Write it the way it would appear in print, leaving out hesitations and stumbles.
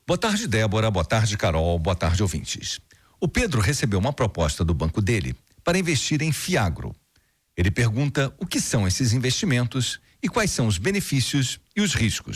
Boa tarde, Débora. Boa tarde, Carol. Boa tarde, ouvintes. O Pedro recebeu uma proposta do banco dele para investir em Fiagro. Ele pergunta o que são esses investimentos e quais são os benefícios e os riscos.